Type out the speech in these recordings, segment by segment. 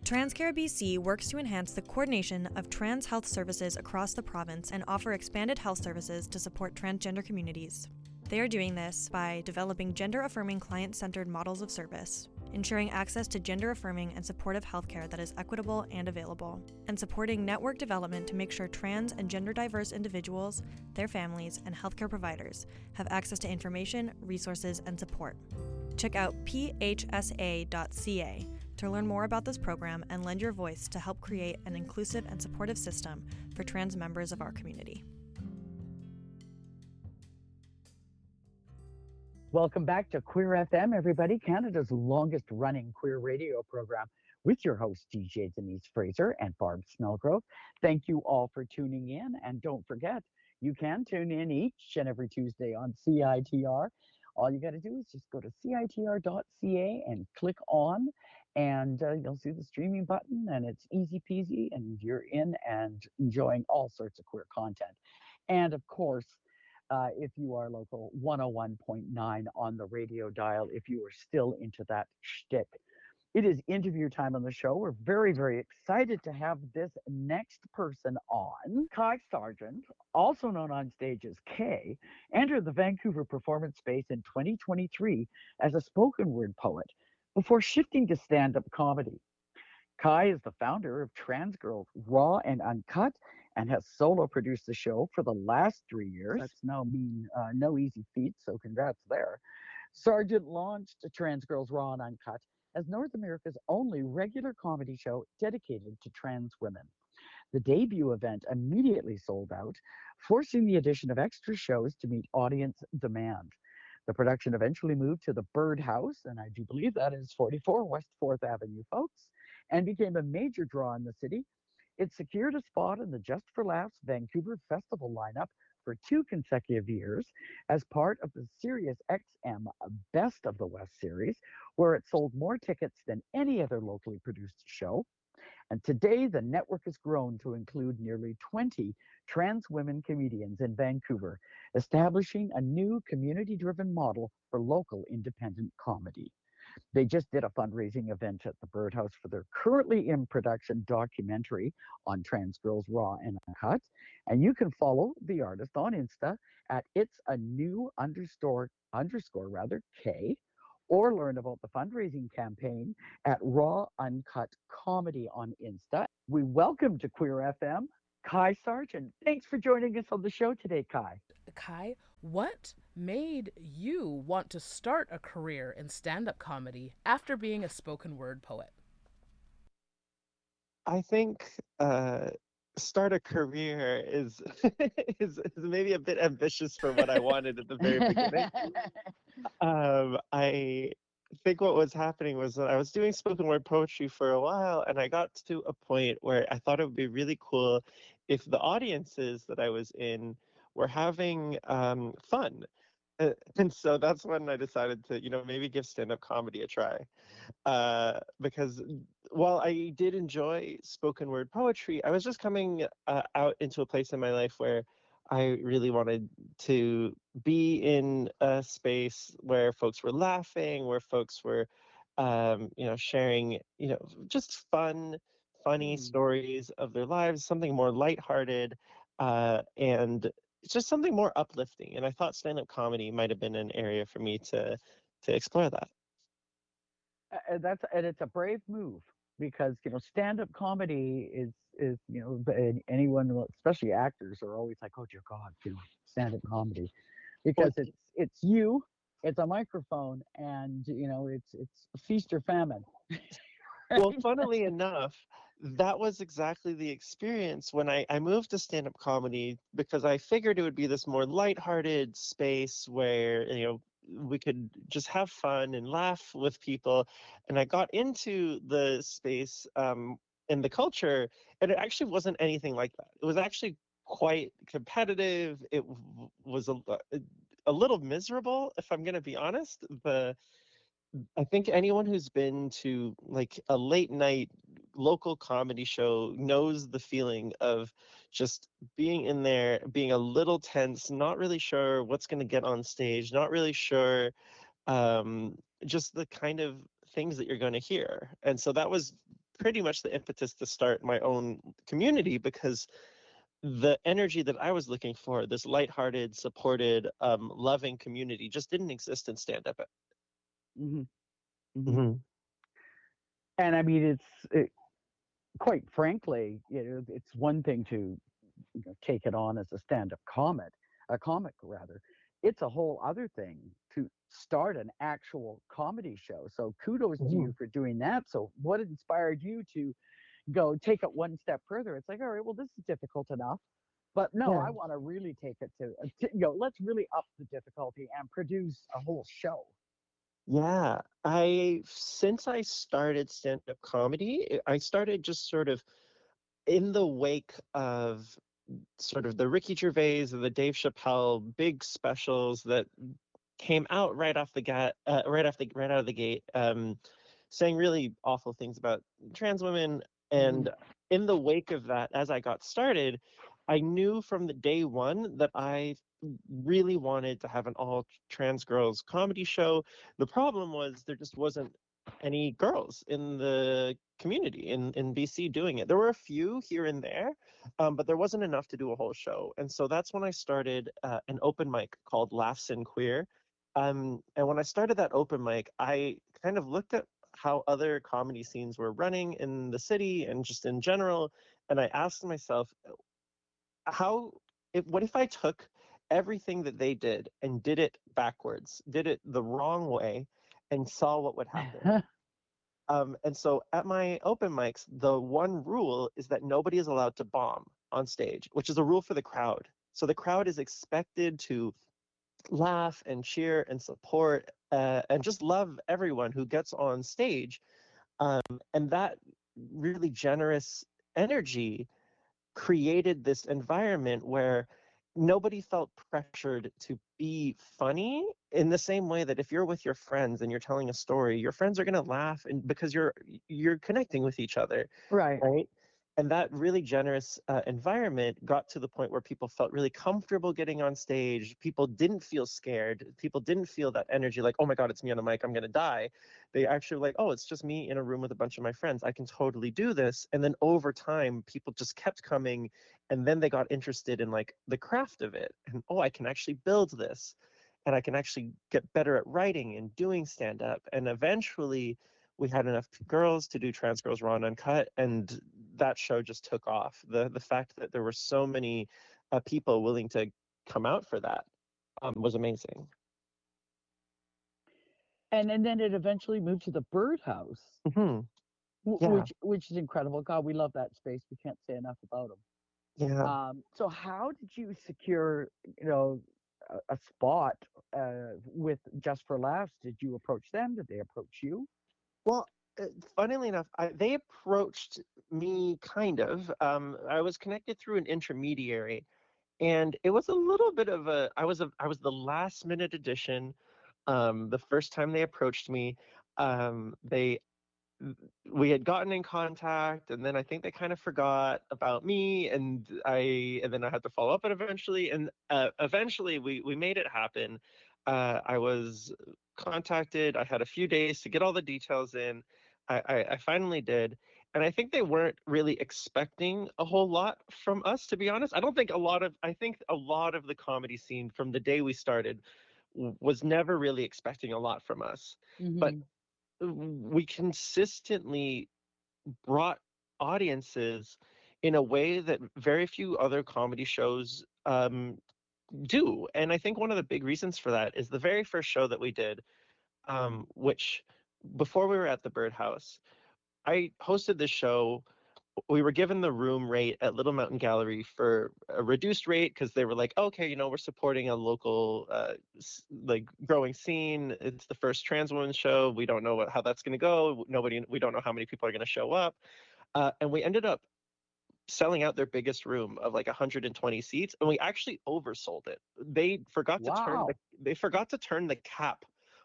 TransCare BC works to enhance the coordination of trans health services across the province and offer expanded health services to support transgender communities. They are doing this by developing gender-affirming client-centered models of service, ensuring access to gender-affirming and supportive healthcare that is equitable and available, and supporting network development to make sure trans and gender-diverse individuals, their families, and healthcare providers have access to information, resources, and support. Check out phsa.ca to learn more about this program and lend your voice to help create an inclusive and supportive system for trans members of our community. Welcome back to Queer FM, everybody, Canada's longest running queer radio program with your hosts, DJ Denise Fraser and Barb Snellgrove. Thank you all for tuning in. And don't forget, you can tune in each and every Tuesday on CITR. All you got to do is just go to CITR.ca and click on, and you'll see the streaming button, and it's easy peasy, and you're in and enjoying all sorts of queer content. And of course, if you are local, 101.9 on the radio dial, if you are still into that shtick. It is interview time on the show. We're very, very excited to have this next person on. Kai Sargent, also known on stage as Kay, entered the Vancouver performance space in 2023 as a spoken word poet before shifting to stand-up comedy. Kai is the founder of Trans Girls Raw and Uncut and has solo produced the show for the last 3 years. That's no easy feat, so congrats there. Sargent launched Trans Girls Raw and Uncut as North America's only regular comedy show dedicated to trans women. The debut event immediately sold out, forcing the addition of extra shows to meet audience demand. The production eventually moved to the Birdhouse, and I do believe that is 44 West 4th Avenue, folks, and became a major draw in the city. It secured a spot in the Just for Laughs Vancouver Festival lineup for 2 consecutive years as part of the Sirius XM Best of the West series, where it sold more tickets than any other locally produced show. And today, the network has grown to include nearly 20 trans women comedians in Vancouver, establishing a new community-driven model for local independent comedy. They just did a fundraising event at the Birdhouse for their currently in production documentary on Trans Girls Raw and Uncut. And you can follow the artist on Insta at its_K, or learn about the fundraising campaign at Raw Uncut Comedy on Insta. We welcome to Queer FM, Kai Sargent. Thanks for joining us on the show today, Kai. Kai, what made you want to start a career in stand-up comedy after being a spoken word poet? I think start a career is is maybe a bit ambitious for what I wanted at the very beginning. I think what was happening was that I was doing spoken word poetry for a while, and I got to a point where I thought it would be really cool if the audiences that I was in were having fun. And so that's when I decided to, maybe give stand-up comedy a try. Because while I did enjoy spoken word poetry, I was just coming out into a place in my life where I really wanted to be in a space where folks were laughing, where folks were, sharing, just funny stories of their lives, something more lighthearted, and it's just something more uplifting. And I thought stand-up comedy might have been an area for me to explore that. And it's a brave move, because stand-up comedy is anyone, especially actors, are always like, oh dear God, stand-up comedy, because it's you, it's a microphone, and it's feast or famine. Well, funnily enough, that was exactly the experience when I moved to stand-up comedy, because I figured it would be this more lighthearted space where, we could just have fun and laugh with people. And I got into the space in the culture, and it actually wasn't anything like that. It was actually quite competitive. It was a little miserable, if I'm going to be honest. I think anyone who's been to like a late night local comedy show knows the feeling of just being in there, being a little tense, not really sure what's going to get on stage, not really sure just the kind of things that you're going to hear. And so that was pretty much the impetus to start my own community, because the energy that I was looking for, this lighthearted, supported, loving community, just didn't exist in stand up. Hmm. Hmm. Hmm. And I mean, quite frankly, it's one thing to take it on as a stand-up comic rather. It's a whole other thing to start an actual comedy show. So kudos to you for doing that. So what inspired you to go take it one step further? It's like, all right, well, this is difficult enough, but no, Yeah. I want to really take it let's really up the difficulty and produce a whole show. Yeah, since I started stand-up comedy, I started just sort of in the wake of sort of the Ricky Gervais and the Dave Chappelle big specials that came out right out of the gate, saying really awful things about trans women. Hmm. And in the wake of that, as I got started, I knew from the day one that I really wanted to have an all trans girls comedy show. The problem was there just wasn't any girls in the community in BC doing it. There were a few here and there, but there wasn't enough to do a whole show. And so that's when I started an open mic called Laughs in Queer. And when I started that open mic, I kind of looked at how other comedy scenes were running in the city and just in general. And I asked myself, how, what if I took everything that they did and did it backwards, did it the wrong way, and saw what would happen? And so at my open mics, the one rule is that nobody is allowed to bomb on stage, which is a rule for the crowd. So the crowd is expected to laugh and cheer and support and just love everyone who gets on stage. Um, and that really generous energy created this environment where nobody felt pressured to be funny, in the same way that if you're with your friends and you're telling a story, your friends are going to laugh and because you're connecting with each other, Right. right? And that really generous environment got to the point where people felt really comfortable getting on stage. People didn't feel scared. People didn't feel that energy like, oh my God, it's me on a mic, I'm going to die. They actually were like, oh, it's just me in a room with a bunch of my friends. I can totally do this. And then over time, people just kept coming. And then they got interested in like the craft of it. And oh, I can actually build this. And I can actually get better at writing and doing stand up. And eventually, we had enough girls to do Trans Girls Raw and Uncut, and that show just took off. The fact that there were so many people willing to come out for that was amazing. And then it eventually moved to the Birdhouse, Hmm. Yeah, which is incredible. God, we love that space. We can't say enough about them. yeah. So how did you secure, you know, a spot with Just for Laughs? Did you approach them? Did they approach you? Well, funnily enough, they approached me kind of. I was connected through an intermediary, and it was a little bit of I was the last minute addition. The first time they approached me, they we had gotten in contact, and then I think they kind of forgot about me, and then I had to follow up, and eventually we made it happen. I was contacted. I had a few days to get all the details in. I finally did, and I think they weren't really expecting a whole lot from us, to be honest. I think a lot of the comedy scene from the day we started was never really expecting a lot from us, but Hmm. we consistently brought audiences in a way that very few other comedy shows do. And I think one of the big reasons for that is the very first show that we did, which before we were at the Birdhouse, I hosted this show. We were given the room rate at Little Mountain Gallery for a reduced rate because they were like, okay, we're supporting a local like growing scene. It's the first trans woman show. We don't know how that's going to go. We don't know how many people are going to show up. And we ended up selling out their biggest room of like 120 seats, and we actually oversold it. Wow. They forgot to turn the cap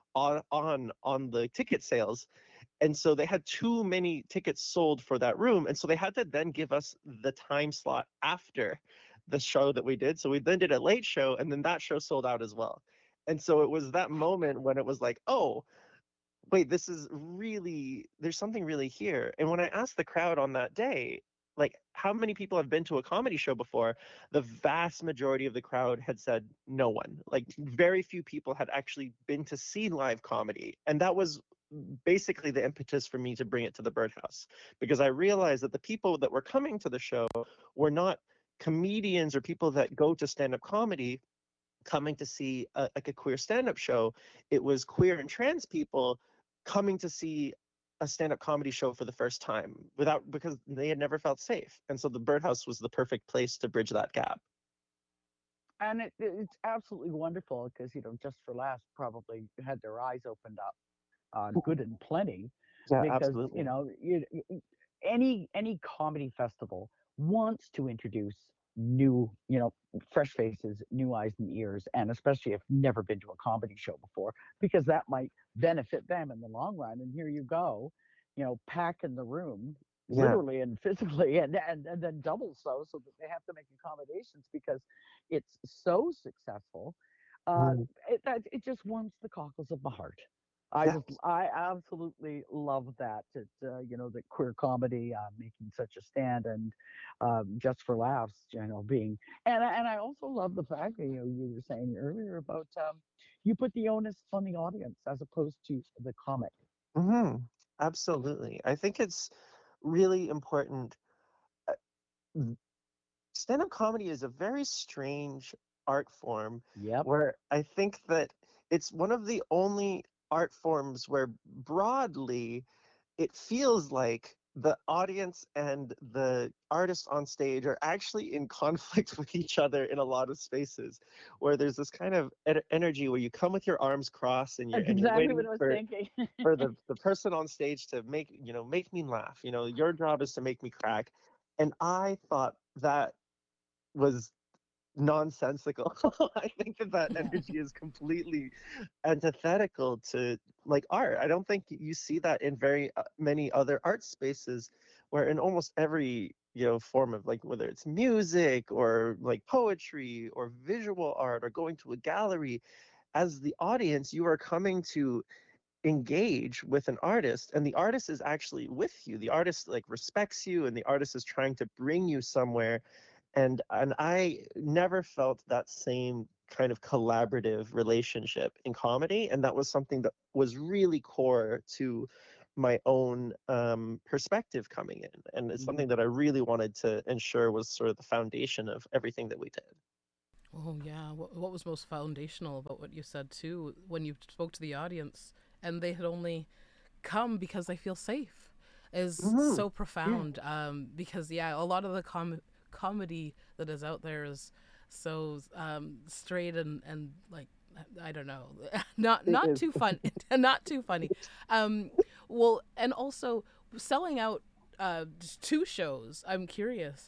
on the ticket sales, and so they had too many tickets sold for that room. And so they had to then give us the time slot after the show that we did. So we then did a late show, and then that show sold out as well. And so it was that moment when it was like, oh, wait, this is really, there's something really here. And when I asked the crowd on that day, like, how many people have been to a comedy show before? The vast majority of the crowd had said no one. Like, very few people had actually been to see live comedy. And that was basically the impetus for me to bring it to the Birdhouse, because I realized that the people that were coming to the show were not comedians or people that go to stand-up comedy coming to see like a queer stand-up show. It was queer and trans people coming to see a stand-up comedy show for the first time without, because they had never felt safe. And so the Birdhouse was the perfect place to bridge that gap. And it's absolutely wonderful because, Just for Laughs probably had their eyes opened up good and plenty Yeah, because, absolutely. any comedy festival wants to introduce new, fresh faces, new eyes and ears, and especially if never been to a comedy show before, because that might benefit them in the long run. And here you go, packing the room Yeah. literally and physically, and then double so that they have to make accommodations because it's so successful. Mm. It just warms the cockles of my heart. Yeah. I absolutely love that queer comedy making such a stand, and Just for Laughs, being, and I also love the fact that you were saying earlier about you put the onus on the audience as opposed to the comic. Hmm. Absolutely. I think it's really important. uh, Stand-up comedy is a very strange art form Yep. where I think that it's one of the only art forms where broadly it feels like the audience and the artist on stage are actually in conflict with each other in a lot of spaces, where there's this kind of energy where you come with your arms crossed and That's you're exactly what waiting I was for thinking. the person on stage to make me laugh. Your job is to make me crack. And I thought that was nonsensical. I think that energy is completely antithetical to like art. I don't think you see that in very many other art spaces, where in almost every form of, like, whether it's music or like poetry or visual art or going to a gallery, as the audience you are coming to engage with an artist, and the artist is actually with you. The artist like respects you, and the artist is trying to bring you somewhere. And I never felt that same kind of collaborative relationship in comedy, and that was something that was really core to my own perspective coming in, and it's something that I really wanted to ensure was sort of the foundation of everything that we did. Oh yeah, what was most foundational about what you said too when you spoke to the audience and they had only come because they feel safe is Hmm. so Yeah. profound. Because yeah, a lot of the comedy that is out there is so straight and like I don't know, It not is. too fun, not too funny. Um, well, and also selling out just two shows. I'm curious.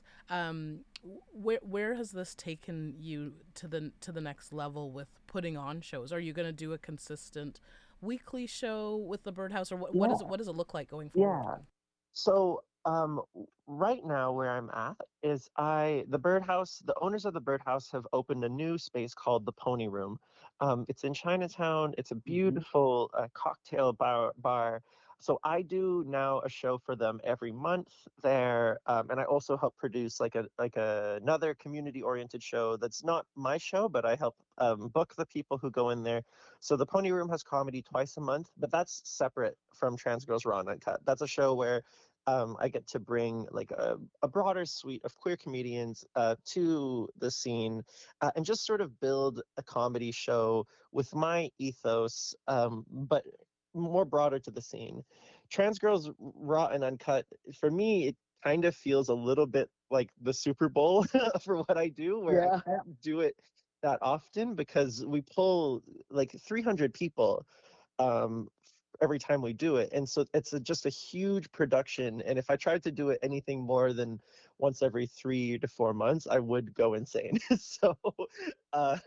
Where has this taken you to the next level with putting on shows? Are you going to do a consistent weekly show with the Birdhouse, or Yeah. what does it look like going forward? Yeah. So, right now where I'm at is the Birdhouse, the owners of the Birdhouse have opened a new space called the Pony Room. It's in Chinatown. It's a Hmm. beautiful cocktail bar. So I do now a show for them every month there, and I also help produce another community-oriented show that's not my show, but I help book the people who go in there. So the Pony Room has comedy twice a month, but that's separate from Trans Girls Raw and Uncut. That's a show where I get to bring like a broader suite of queer comedians to the scene, and just sort of build a comedy show with my ethos, but more broader to the scene. Trans Girls Raw and Uncut, for me, it kind of feels a little bit like the Super Bowl for what I do, where I Yeah. can't do it that often because we pull like 300 people um, every time we do it. And so it's just a huge production. And if I tried to do it anything more than once every 3 to 4 months, I would go insane. So, uh,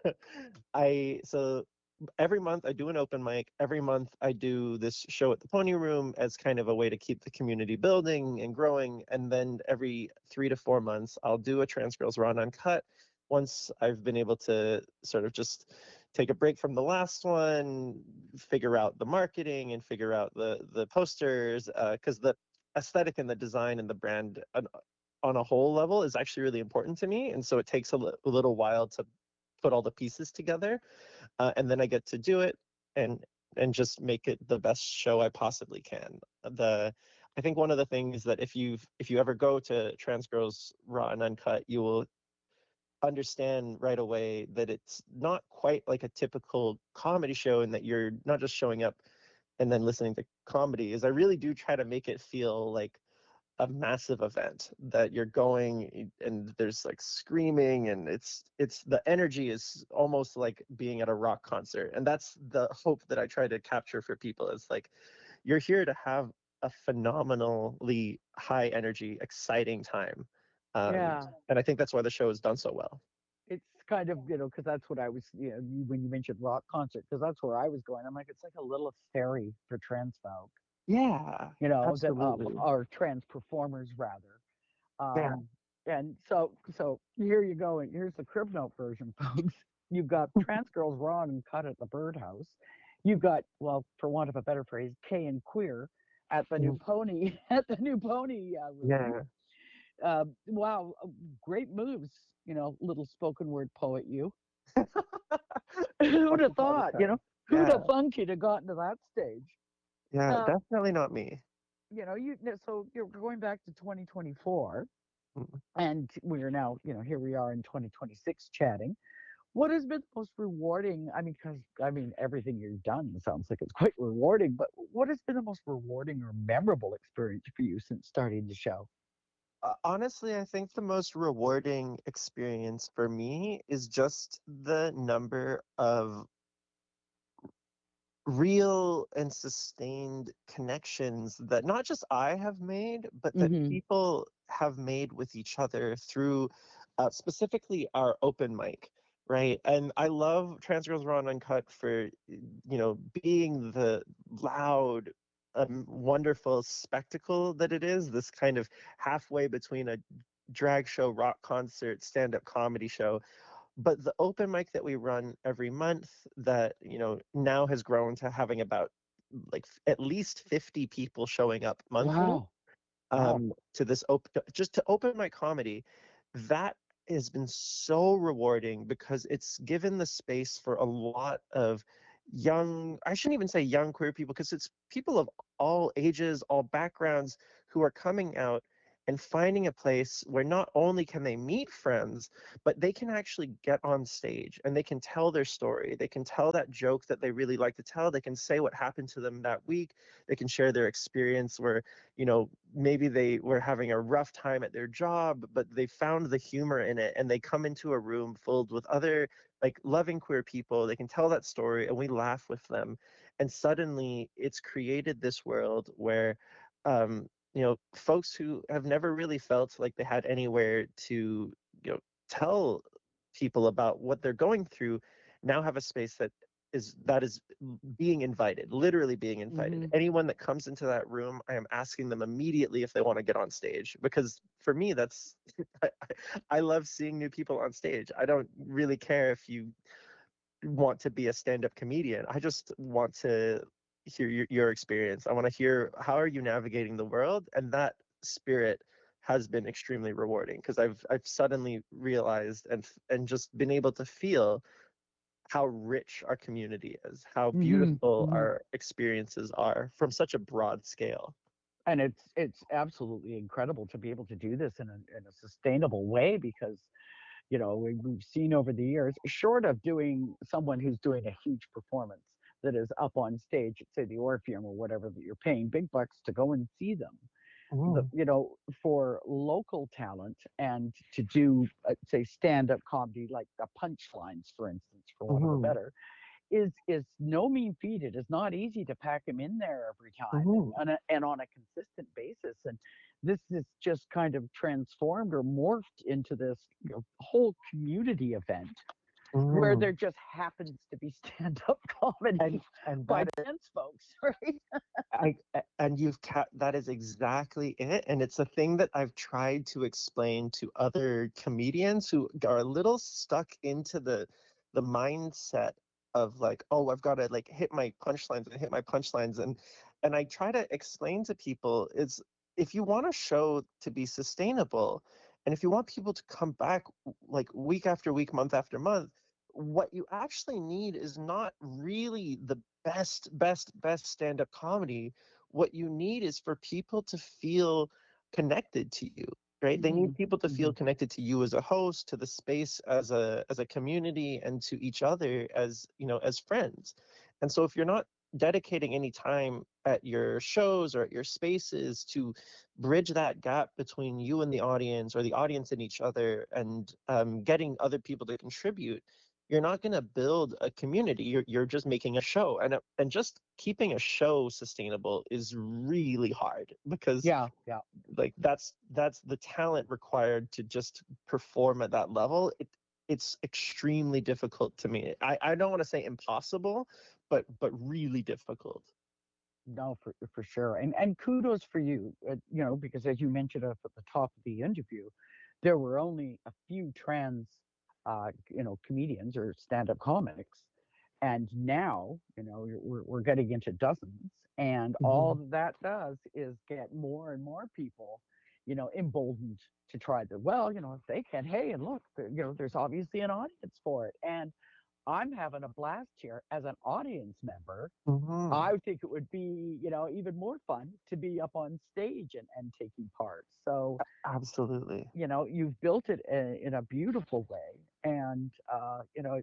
so every month I do an open mic. Every month I do this show at the Pony Room as kind of a way to keep the community building and growing. And then every 3 to 4 months, I'll do a Trans Girls Raw and Uncut once I've been able to sort of just take a break from the last one, figure out the marketing and figure out the posters, because the aesthetic and the design and the brand on a whole level is actually really important to me, and so it takes a little while to put all the pieces together, and then I get to do it and just make it the best show I possibly can. I think one of the things that if you ever go to Trans Girls Raw and Uncut, you will understand right away that it's not quite like a typical comedy show, and that you're not just showing up and then listening to comedy. Is I really do try to make it feel like a massive event, that you're going and there's like screaming, and it's the energy is almost like being at a rock concert, and that's the hope that I try to capture for people. Is like, you're here to have a phenomenally high energy, exciting time, Yeah. and I think that's why the show has done so well. It's kind of, because that's what I was, when you mentioned rock concert, because that's where I was going. I'm like, it's like a little fairy for trans folk, Yeah, that absolutely. are trans performers rather. Yeah. Um, and so here you go. And here's the crib note version, folks. You've got Trans Girls Raw and Cut at the Birdhouse. You've got, well, for want of a better phrase, K and Queer at the New Mhm. Pony at the New Pony room. Yeah. Wow, great moves. Little spoken word poet, you. Who'd Happens have all the thought? time. Who'd Yeah. have thunk you'd have gotten to that stage? Yeah, Um, definitely not me. so you're going back to 2024, Mm. and we are now, here we are in 2026 chatting. What has been the most rewarding? I mean, because everything you've done sounds like it's quite rewarding, but what has been the most rewarding or memorable experience for you since starting the show? Honestly, I think the most rewarding experience for me is just the number of real and sustained connections that not just I have made, but that Hmm. people have made with each other through, specifically our open mic, right? And I love Trans Girls Raw and Uncut for, being the loud, wonderful spectacle that it is. This kind of halfway between a drag show, rock concert, stand-up comedy show, but the open mic that we run every month, that now has grown to having about like at least 50 people showing up monthly, Wow. Wow. to this open just to open mic comedy, that has been so rewarding because it's given the space for a lot of young, I shouldn't even say young queer people, because it's people of all ages, all backgrounds, who are coming out and finding a place where not only can they meet friends, but they can actually get on stage and they can tell their story. They can tell that joke that they really like to tell. They can say what happened to them that week. They can share their experience where, maybe they were having a rough time at their job, but they found the humor in it, and they come into a room filled with other like loving queer people. They can tell that story and we laugh with them. And suddenly it's created this world where, folks who have never really felt like they had anywhere to, tell people about what they're going through, now have a space that is being invited, literally being invited. Hmm. Anyone that comes into that room, I am asking them immediately if they want to get on stage, because for me, that's I love seeing new people on stage. I don't really care if you want to be a stand-up comedian. I just want to hear your experience. I want to hear, how are you navigating the world, and that spirit has been extremely rewarding, because I've suddenly realized and just been able to feel how rich our community is, how Hmm. beautiful Hmm. our experiences are from such a broad scale. And it's absolutely incredible to be able to do this in a sustainable way, because we've seen over the years, short of doing someone who's doing a huge performance that is up on stage at, say, the Orpheum or whatever, that you're paying big bucks to go and see them. Mm, For local talent and to do, say, stand-up comedy, like the punchlines, for instance, for want of a mhm, better, is no mean feat. It is not easy to pack him in there every time, mhm, and on a consistent basis. And this is just kind of transformed or morphed into this, whole community event where mhm. there just happens to be stand-up comedy And by that trans folks, right? and that is exactly it, and it's a thing that I've tried to explain to other comedians who are a little stuck into the mindset of like, oh, I've got to like hit my punchlines and hit my punchlines. And I try to explain to people is if you want a show to be sustainable and if you want people to come back like week after week, month after month, what you actually need is not really the best stand-up comedy. What you need is for people to feel connected to you, right? They Hmm. need people to Hmm. feel connected to you as a host, to the space as a community, and to each other as, you know, as friends. And so if you're not dedicating any time at your shows or at your spaces to bridge that gap between you and the audience or the audience and each other, and getting other people to contribute, you're not going to build a community. You're just making a show, and just keeping a show sustainable is really hard because Yeah, yeah. like that's the talent required to just perform at that level. It's extremely difficult to me. I don't want to say impossible, but really difficult. No, for sure. And kudos for you, you know, because as you mentioned up at the top of the interview, there were only a few trans, you know, comedians or stand-up comics, and now, you know, we're getting into dozens, and all Mhm. that does is get more and more people, you know, emboldened to try to, well, you know, if they can, hey, and look, you know, there's obviously an audience for it, and I'm having a blast here as an audience member. Mhm. I would think it would be, you know, even more fun to be up on stage and taking part. So, Absolutely. you know, you've built it in a beautiful way, and you know,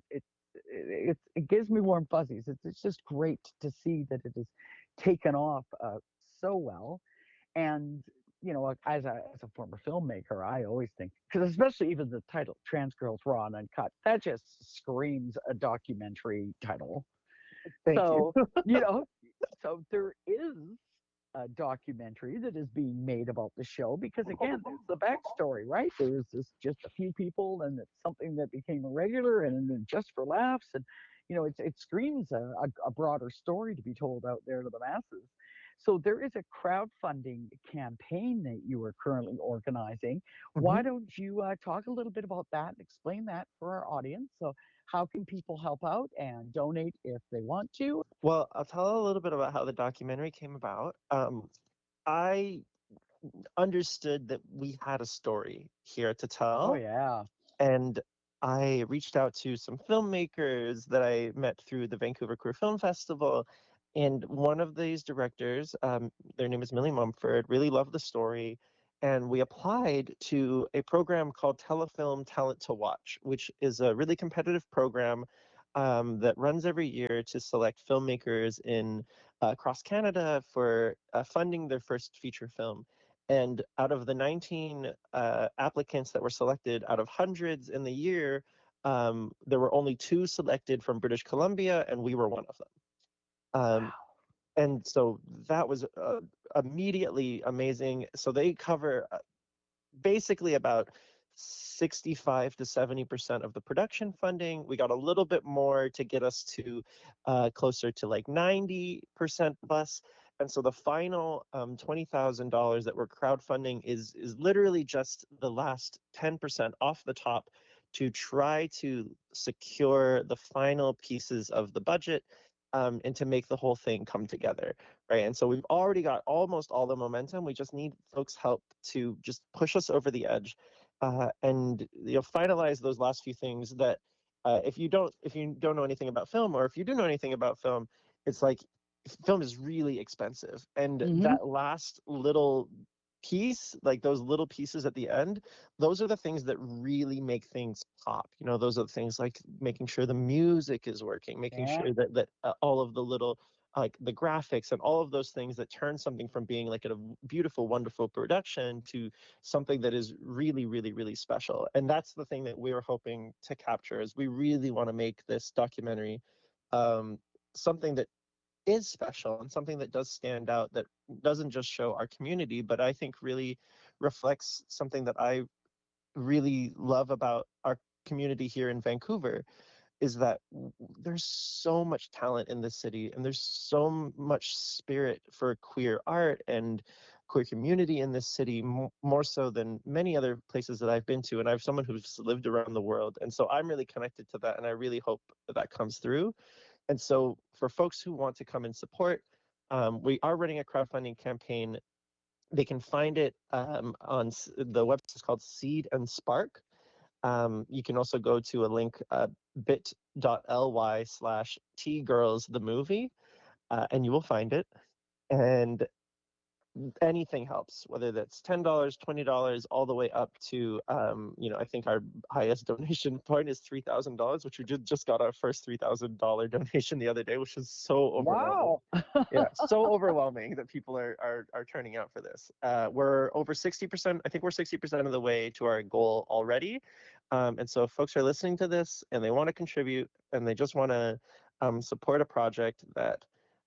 it gives me warm fuzzies. It's just great to see that it has taken off so well. And you know, as a former filmmaker, I always think, because especially even the title "Trans Girls Raw and Uncut," that just screams a documentary title. Thank you. So, you know, so there is a documentary that is being made about the show because again, there's the backstory, right? There was this just a few people and it's something that became a regular and then just for laughs and you know, it screams a broader story to be told out there to the masses. So there is a crowdfunding campaign that you are currently organizing. Why Mhm. don't you talk a little bit about that and explain that for our audience? So how can people help out and donate if they want to? Well, I'll tell a little bit about how the documentary came about. I understood that we had a story here to Oh tell, yeah. and I reached out to some filmmakers that I met through the Vancouver Queer Film Festival. And one of these directors, their name is Millie Mumford, really loved the story. And we applied to a program called Telefilm Talent to Watch, which is a really competitive program that runs every year to select filmmakers in across Canada for funding their first feature film. And out of the 19 applicants that were selected out of hundreds in the year, there were only two selected from British Columbia, and we were one of them. Um, Wow. and so that was immediately amazing. So they cover basically about 65 to 70% of the production funding. We got a little bit more to get us to closer to like 90% plus. And so the final $20,000 that we're crowdfunding is literally just the last 10% off the top to try to secure the final pieces of the budget, and to make the whole thing come together, right? And so we've already got almost all the momentum. We just need folks' help to just push us over the edge, and finalize those last few things. That if you don't know anything about film, or if you do know anything about film, it's like film is really expensive, and Hmm. that last little piece, like those little pieces at the end, those are the things that really make things pop. Those are the things like making sure the music is working, making Yeah. sure that all of the little, like the graphics and all of those things that turn something from being like a beautiful, wonderful production to something that is really, really, really special. And that's the thing that we're hoping to capture, is we really want to make this documentary um, something that is special and something that does stand out, that doesn't just show our community, but I think really reflects something that I really love about our community here in Vancouver, is that there's so much talent in this city, and there's so much spirit for queer art, and queer community in this city, more so than many other places that I've been to. And I'm someone who's lived around the world, and so I'm really connected to that, and I really hope that comes through. And so for folks who want to come and support, we are running a crowdfunding campaign. They can find it on the website is called Seed and Spark. You can also go to a link, bit.ly/tgirlsthemovie, and you will find it. And anything helps, whether that's $10, $20, all the way up to, I think our highest donation point is $3,000, which we just got our first $3,000 donation the other day, which is so overwhelming. Wow. Yeah, so overwhelming that people are turning out for this. We're over 60%. I think we're 60% of the way to our goal already. And so if folks are listening to this and they want to contribute and they just want to support a project that,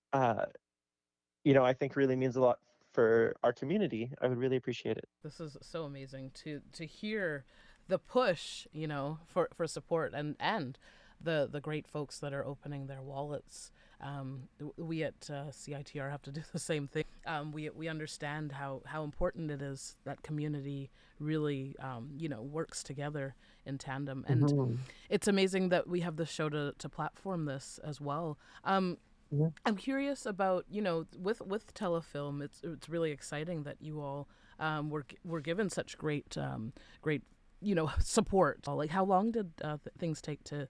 I think really means a lot for our community, I would really appreciate it. This is so amazing to hear the push, for support and the great folks that are opening their wallets. We at CITR have to do the same thing. We understand how important it is that community really, works together in tandem. And it's amazing that we have this show to platform this as well. I'm curious about, with Telefilm, it's really exciting that you all were given such great support. Like, how long did things take to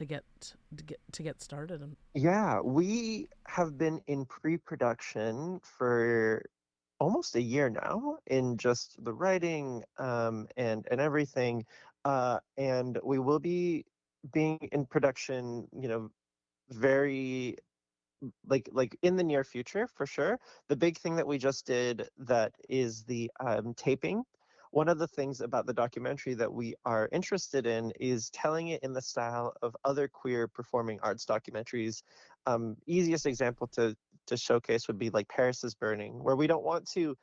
get started? Yeah, we have been in pre-production for almost a year now, in just the writing and everything, and we will be being in production, very like in the near future for sure. The big thing that we just did, that is the taping. One of the things about the documentary that we are interested in is telling it in the style of other queer performing arts documentaries. Easiest example to showcase would be like Paris is Burning, where we don't want to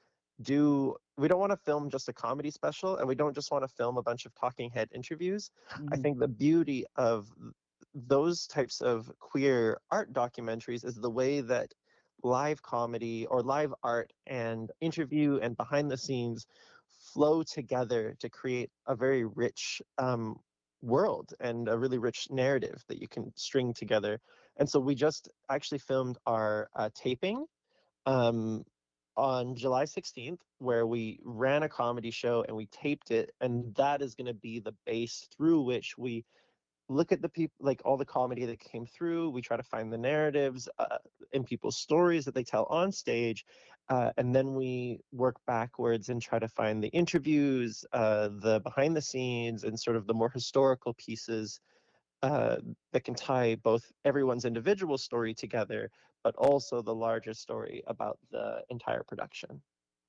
film just a comedy special, and we don't just want to film a bunch of talking head interviews. I think the beauty of those types of queer art documentaries is the way that live comedy or live art and interview and behind the scenes flow together to create a very rich world and a really rich narrative that you can string together. And so we just actually filmed our taping on July 16th, where we ran a comedy show and we taped it, and that is going to be the base through which we look at the people, like all the comedy that came through. We try to find the narratives in people's stories that they tell on stage, and then we work backwards and try to find the interviews, the behind the scenes, and sort of the more historical pieces that can tie both everyone's individual story together, but also the larger story about the entire production.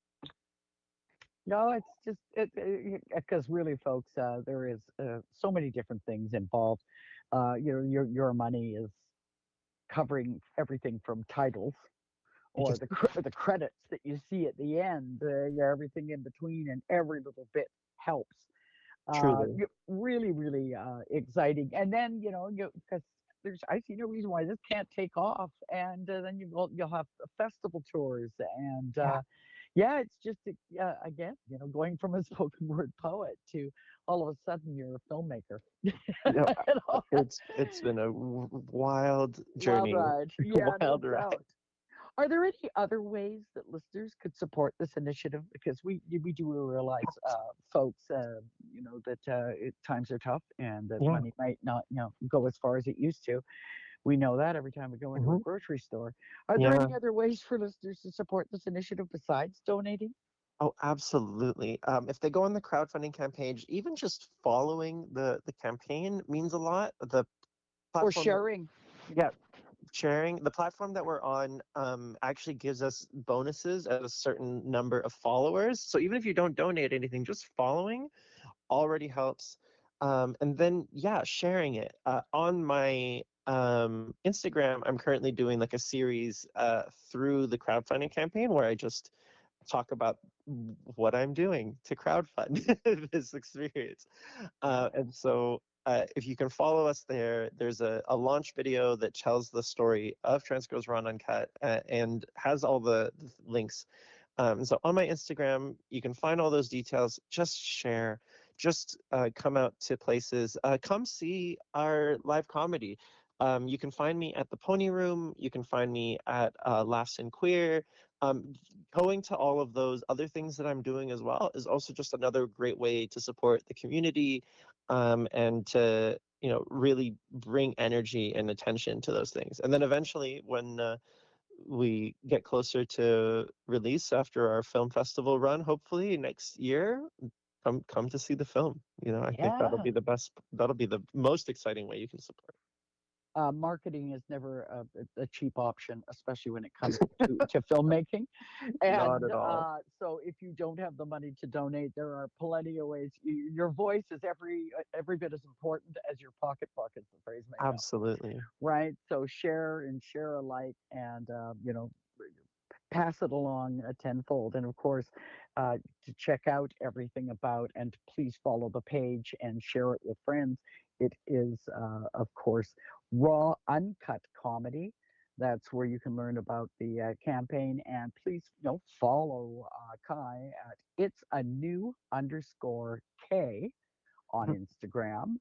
No, it's just because really, folks, there is so many different things involved. Your money is covering everything from titles or the credits that you see at the end, everything in between, and every little bit helps. Truly. Really, really exciting. And then because I see no reason why this can't take off, and then you'll have festival tours and. Yeah, it's just again, going from a spoken word poet to all of a sudden you're a filmmaker. Yeah, it's been a wild journey, wild ride. Yeah, wild no ride. doubt. Are there any other ways that listeners could support this initiative? Because we do realize, folks, that times are tough and that money might not, go as far as it used to. We know that every time we go into a grocery store. Are there any other ways for listeners to support this initiative besides donating? Oh, absolutely. If they go on the crowdfunding campaign, even just following the campaign means a lot. The Or platform, sharing. yeah, sharing. The platform that we're on actually gives us bonuses at a certain number of followers. So even if you don't donate anything, just following already helps. And then, sharing it. On my Instagram, I'm currently doing like a series through the crowdfunding campaign where I just talk about what I'm doing to crowdfund this experience. And so if you can follow us there, there's a launch video that tells the story of Trans Girls Run Uncut and has all the links So on my Instagram, you can find all those details. Just share, just come out to places, come see our live comedy. You can find me at the Pony Room. You can find me at Laughs and Queer. Um, Going to all of those other things that I'm doing as well is also just another great way to support the community, and to really bring energy and attention to those things. And then eventually, when we get closer to release after our film festival run, hopefully next year, come to see the film. I think Yeah. that'll be the most exciting way you can support. Marketing is never a cheap option, especially when it comes to filmmaking. Not And at all. so, if you don't have the money to donate, there are plenty of ways. Your voice is every bit as important as your pocketbook, as the phrase may go. Absolutely. Right? So share and share alike, and pass it along tenfold. And of course, to check out everything about, and please follow the page and share it with friends. It is, of course, Raw Uncut Comedy. That's where you can learn about the campaign. And please, follow Kai at It's a New underscore K on Instagram.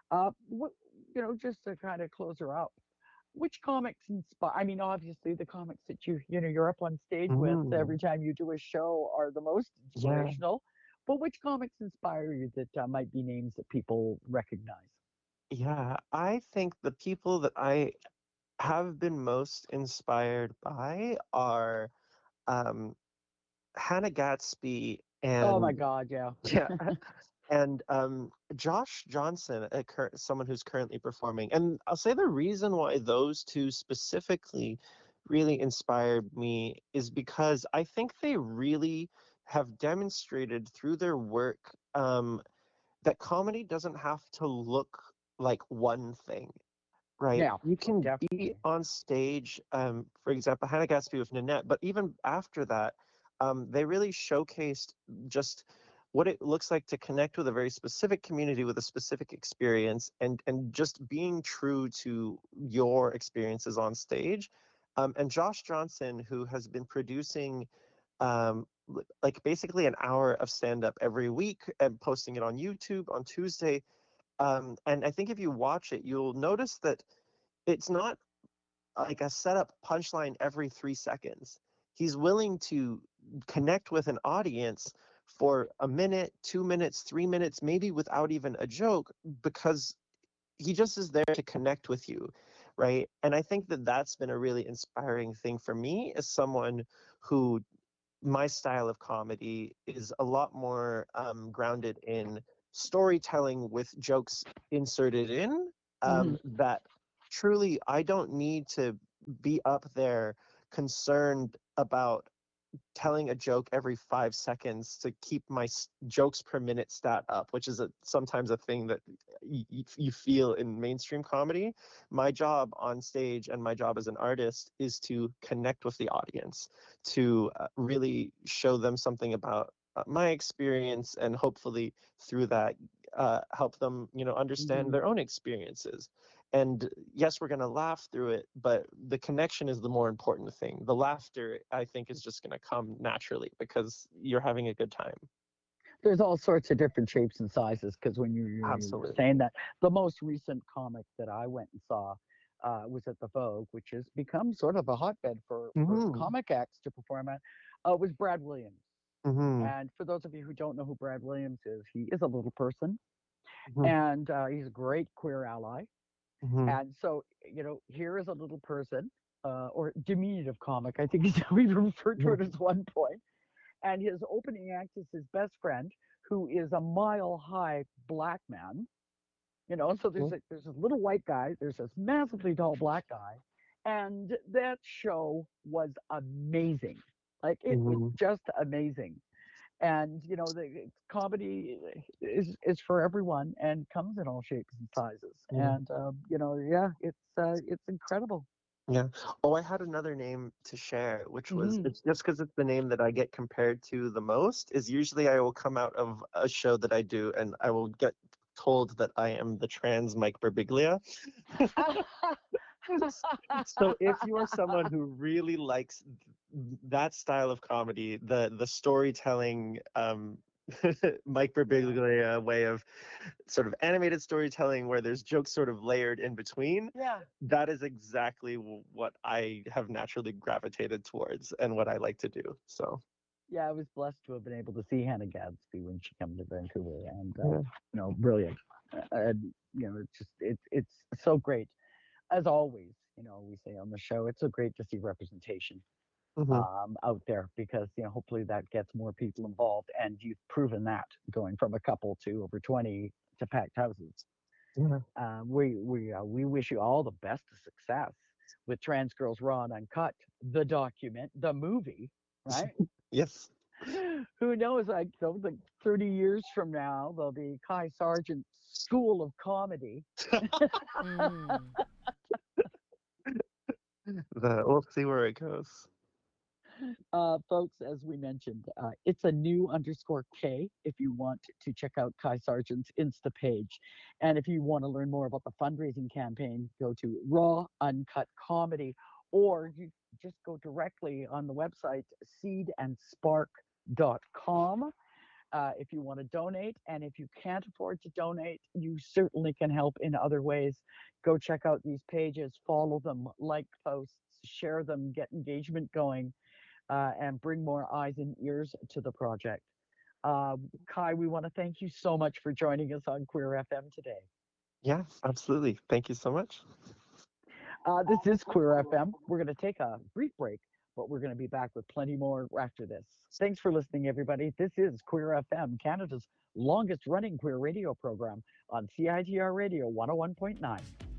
Just to kind of close her out, which comics inspire? I mean, obviously the comics that you're up on stage with every Mhm. time you do a show are the most Yeah. inspirational. But which comics inspire you that might be names that people recognize? Yeah, I think the people that I have been most inspired by are um, Hannah Gatsby Oh my and God, yeah. yeah, and Josh Johnson, someone who's currently performing. And I'll say the reason why those two specifically really inspired me is because I think they really have demonstrated through their work, that comedy doesn't have to look like one thing. Right. Yeah, You can be definitely. on stage, for example, Hannah Gatsby with Nanette, but even after that, they really showcased just what it looks like to connect with a very specific community with a specific experience, and just being true to your experiences on stage. And Josh Johnson, who has been producing like basically an hour of stand up every week and posting it on YouTube on Tuesday. And I think if you watch it, you'll notice that it's not like a setup punchline every 3 seconds. He's willing to connect with an audience for a minute, 2 minutes, 3 minutes, maybe without even a joke, because he just is there to connect with you, right? And I think that that's been a really inspiring thing for me as someone who, my style of comedy is a lot more grounded in storytelling with jokes inserted in, Hmm. that truly I don't need to be up there concerned about telling a joke every 5 seconds to keep my jokes per minute stat up, which is sometimes a thing that you feel in mainstream comedy. My job on stage and my job as an artist is to connect with the audience, to really show them something about my experience, and hopefully through that help them, understand Hmm. their own experiences. And yes, we're going to laugh through it, but the connection is the more important thing. The laughter, I think, is just going to come naturally because you're having a good time. There's all sorts of different shapes and sizes, because when you were saying Absolutely. that, the most recent comic that I went and saw was at the Vogue, which has become sort of a hotbed for Hmm. comic acts to perform at, was Brad Williams. Hmm. And for those of you who don't know who Brad Williams is, he is a little person, Hmm. and he's a great queer ally. Hmm. And so, here is a little person, or diminutive comic, I think is how he referred to it at one point. And his opening act is his best friend, who is a mile high black man. So there's this little white guy, there's this massively tall black guy, and that show was amazing. Like, it was Hmm. just amazing. And the comedy is for everyone and comes in all shapes and sizes. Yeah. And yeah, it's incredible. Yeah. Oh, I had another name to share, which was, Hmm. it's just because it's the name that I get compared to the most, is usually I will come out of a show that I do and I will get told that I am the trans Mike Birbiglia. So if you are someone who really likes that style of comedy, the storytelling, Mike Birbiglia way of sort of animated storytelling where there's jokes sort of layered in between, Yeah. that is exactly what I have naturally gravitated towards and what I like to do. So, Yeah, I was blessed to have been able to see Hannah Gadsby when she came to Vancouver, and yeah. brilliant. It's so great. As always, we say on the show, it's so great to see representation Hmm. out there because hopefully that gets more people involved, and you've proven that going from a couple to over 20 to packed houses. Yeah. We wish you all the best of success with Trans Girls Raw and Uncut, the movie, right? Yes. Who knows? Like, like 30 years from now, there'll be Kai Sargent School of Comedy. Mm. We'll see where it goes. Folks, as we mentioned, it's a new _K if you want to check out Kai Sargent's Insta page. And if you want to learn more about the fundraising campaign, go to Raw Uncut Comedy, or you just go directly on the website seedandspark.com. If you want to donate, and if you can't afford to donate, you certainly can help in other ways. Go check out these pages, follow them, like posts, share them, get engagement going, and bring more eyes and ears to the project. Kai, we want to thank you so much for joining us on Queer FM today. Yeah, absolutely. Thank you so much. This is Queer FM. We're going to take a brief break, but we're going to be back with plenty more after this. Thanks for listening, everybody. This is Queer FM, Canada's longest running queer radio program on CITR Radio 101.9.